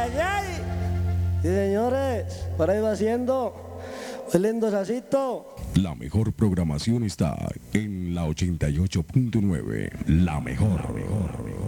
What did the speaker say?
ay, ay. Sí, señores, por ahí va haciendo un lindo sasito. La mejor programación está en la 88.9. La mejor.